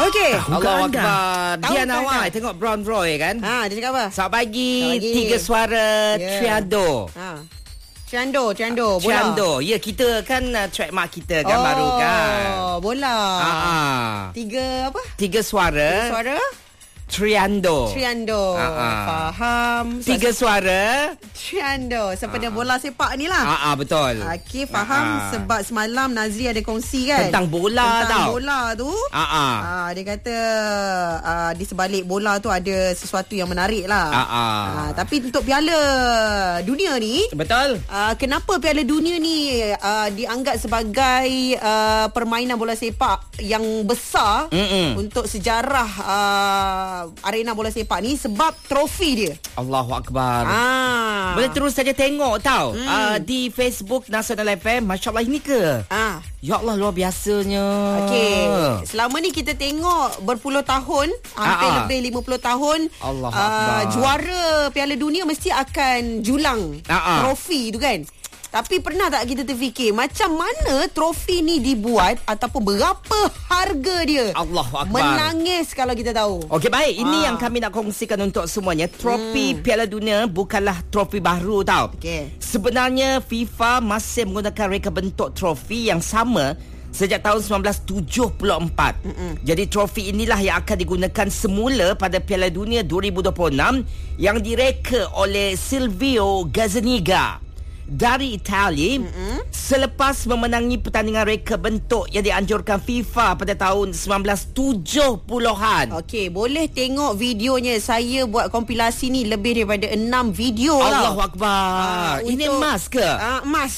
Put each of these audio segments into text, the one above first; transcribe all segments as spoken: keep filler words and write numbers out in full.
Okey. Allahu Akbar. Dian Awai tengok Brown Roy kan. Ha, dia cakap apa? Selamat pagi. Selamat pagi. Tiga suara Yeah. Triando. Ha. Triando, Triando, bola. Triando. Ya, kita kan uh, trademark kita kan oh, baru kan. Oh, bola. Ah. Tiga apa? Tiga suara. Tiga suara. Triando. Triando. Ah, Faham. Tiga suara. Triando. Seperti bola sepak ni lah. Ah, ah betul. Okey, faham. Ah. Sebab semalam Nazri ada kongsi kan Tentang bola Tentang tau. bola tu. Ah, ah. Ah, dia kata ah, di sebalik bola tu ada sesuatu yang menarik lah. Ah, ah. Ah, tapi untuk Piala Dunia ni, Betul. Uh, kenapa Piala Dunia ni uh, dianggap sebagai uh, permainan bola sepak yang besar Mm-mm. untuk sejarah uh, arena bola sepak ni? Sebab trofi dia. Allahu Akbar. Ah. Boleh terus saja tengok tau. Hmm. Uh, di Facebook Nasional F M. Masya Allah, ini ke? Ah. Ya Allah, luar biasanya. Okey. Selama ni kita tengok berpuluh tahun, hampir Ah, ah. lebih lima puluh tahun, Allah uh, Akbar. juara Piala Dunia mesti akan julang Ah, ah. trofi tu kan. Tapi pernah tak kita terfikir macam mana trofi ni dibuat ataupun berapa harga dia? Allahu Akbar. Menangis kalau kita tahu. Okey, baik. Ini Ah. yang kami nak kongsikan untuk semuanya. Trofi Hmm. Piala Dunia bukanlah trofi baru tau. Okey. Sebenarnya FIFA masih menggunakan reka bentuk trofi yang sama sejak tahun sembilan belas tujuh puluh empat. Mm-mm. Jadi trofi inilah yang akan digunakan semula pada Piala Dunia dua ribu dua puluh enam yang direka oleh Silvio Gazzaniga dari Itali. Mm-mm. Selepas memenangi pertandingan reka bentuk yang dianjurkan FIFA pada tahun sembilan belas tujuh puluhan. Okey, boleh tengok videonya. Saya buat kompilasi ni lebih daripada enam video lah. Allahu Akbar. Ah, Ini untuk- emas ke? Ah, emas.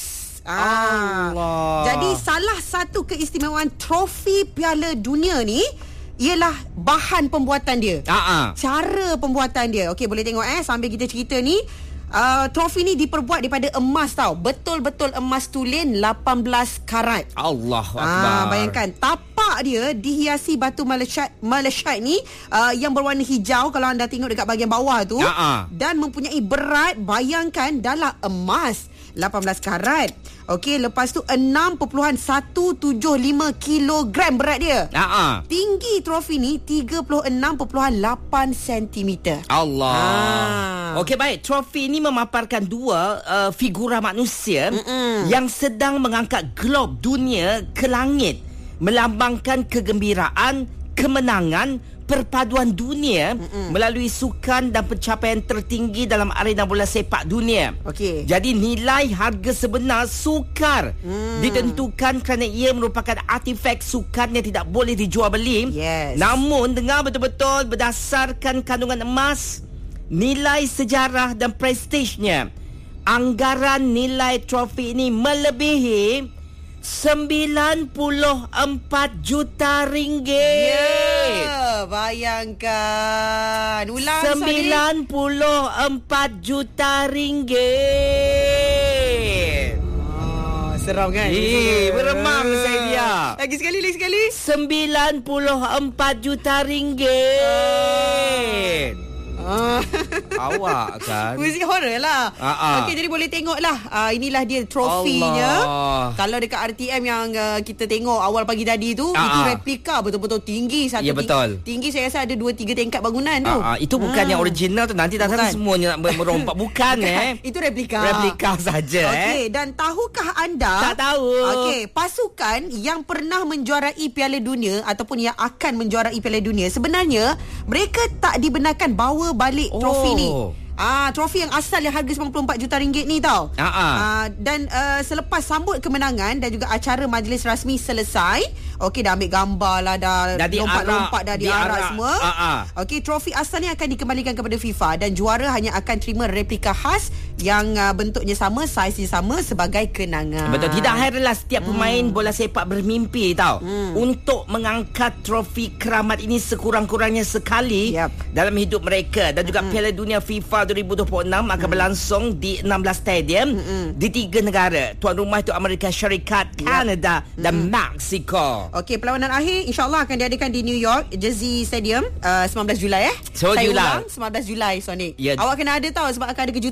Ah. Allah. Jadi salah satu keistimewaan trofi Piala Dunia ni ialah bahan pembuatan dia. Ah, ah. Cara pembuatan dia. Okey, boleh tengok eh sambil kita cerita ni. Uh, trofi ni diperbuat daripada emas tau. Betul-betul emas tulen lapan belas karat. Allahu Akbar. Ah, bayangkan tapak dia dihiasi batu malachite malachite ni uh, yang berwarna hijau kalau anda tengok dekat bahagian bawah tu. Ya-ha. Dan mempunyai berat, bayangkan, dalam emas lapan belas karat. Okey, lepas tu enam perpuluhan satu tujuh lima kilogram berat dia. Ah, ah. Tinggi trofi ni tiga puluh enam perpuluhan lapan sentimeter. Allah. Ah. Okey, baik. Trofi ini memaparkan dua uh, figura manusia Mm-mm. yang sedang mengangkat glob dunia ke langit, melambangkan kegembiraan, kemenangan, perpaduan dunia Mm-mm. melalui sukan dan pencapaian tertinggi dalam arena bola sepak dunia. Okey. Jadi nilai harga sebenar sukar Hmm. ditentukan kerana ia merupakan artifak sukan yang tidak boleh dijual beli. Yes. Namun dengar betul-betul, berdasarkan kandungan emas, nilai sejarah dan prestisnya, anggaran nilai trofi ini melebihi sembilan puluh empat juta ringgit. Ya, bayangkan. Ulang sembilan puluh empat juta ringgit. Oh, seram kan? Eh, beremang saya dia. Lagi sekali, lagi sekali. sembilan puluh empat juta ringgit. Ah. Awak kan. Muzik horror lah. Ah, ah. Okey, jadi boleh tengok lah. Uh, inilah dia trofinya. Allah. Kalau dekat R T M yang uh, kita tengok awal pagi tadi tu, Ah, itu ah. replika betul-betul tinggi. Satu Ya, betul. Tinggi, tinggi saya rasa ada dua tiga tingkat bangunan tu. Ah, ah, itu bukan Ah. yang original tu. Nanti datang Bukan. semuanya nak merompak. Bukan eh. Itu replika. Replika saja Okey, eh. dan tahukah anda? Tak tahu. Okey, pasukan yang pernah menjuarai Piala Dunia ataupun yang akan menjuarai Piala Dunia, sebenarnya mereka tak dibenarkan bawa balik trofi Oh. ni. Ah, trofi yang asal yang harga sembilan puluh empat juta ringgit ni tau. Ah, ah. Ah, dan uh, selepas sambut kemenangan dan juga acara majlis rasmi selesai, okey, dah ambil gambar lah, dah Dah diarak, lompat-lompat, dah diarak diarak. semua. Ah, ah. Okey, trofi asalnya akan dikembalikan kepada FIFA dan juara hanya akan terima replika khas yang uh, bentuknya sama, saiznya sama sebagai kenangan. Betul. Tidak heranlah setiap pemain Hmm. bola sepak bermimpi tau Hmm. untuk mengangkat trofi keramat ini sekurang-kurangnya sekali Yap. dalam hidup mereka. Dan juga Piala Dunia FIFA dua ribu dua puluh enam akan berlangsung di enam belas stadium di tiga negara. Tuan rumah itu Amerika Syarikat, Kanada dan Mexico. Okey, perlawanan akhir insyaAllah akan diadakan di New York, Jersey Stadium, uh, sembilan belas Julai eh. So, Saya Julai. ulang, sembilan belas Julai, Sonic. Ya. Awak kena ada tahu sebab akan ada kejutan.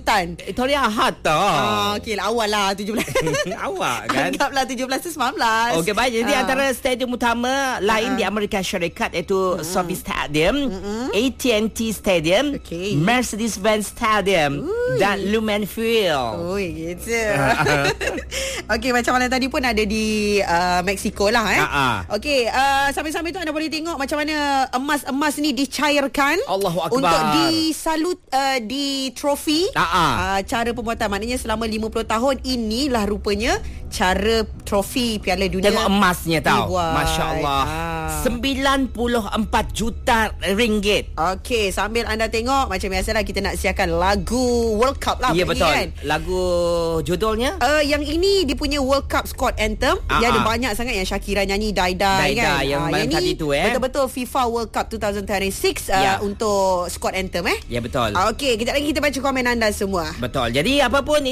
Victoria Hart tau. Ah, okey lah, awal lah tujuh belas. Awak kan. Anggaplah tujuh belas tu sembilan belas. Okey, baik. Jadi Ah. antara stadium utama lain Ah. di Amerika Syarikat iaitu mm-hmm. SoFi Stadium, mm-hmm. A T and T Stadium, Okey. Mercedes-Benz Stadium Ui. dan Lumen Field. Oi, gitu. Okey, macam mana tadi pun ada di uh, Mexico lah eh. Ah, ah. Okey, uh, sambil-sambil tu anda boleh tengok macam mana emas-emas ni dicairkan. Allahu Akbar. Untuk disalut uh, di trofi. Ah, ah. Uh, cara pembuatan maknanya selama lima puluh tahun inilah rupanya cara trofi Piala Dunia. Tengok emasnya tau. dibuat. Masya Allah. Ah. sembilan puluh empat juta ringgit. Okey, sambil anda tengok macam biasalah kita nak siarkan lagu World Cup lah. Ya, bunyi betul. Kan? Lagu judulnya? Uh, yang ini dia punya World Cup squad anthem. Ah, Dia ada ah. banyak sangat yang Shakira nyanyi Die Die, Die kan. Die yang Ah, malam tadi tu, eh. Betul-betul FIFA World Cup dua ribu dua puluh enam uh, Ya. untuk squad anthem eh. Ya, betul. Ah, Okey, kejap lagi kita baca komen anda semua. Betul. Jadi apapun